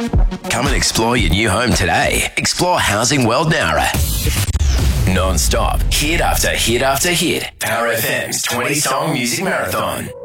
Come and explore your new home today. Explore Housing World Nowra. Non-stop, hit after hit after hit. Power FM's 20-song music marathon.